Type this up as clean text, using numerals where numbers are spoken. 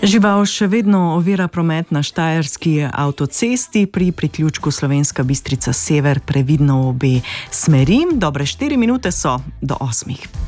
Žival še vedno ovira promet na štajerski avtocesti pri priključku Slovenska Bistrica Sever, previdno v obe smeri. Dobre 4 minute so do 8.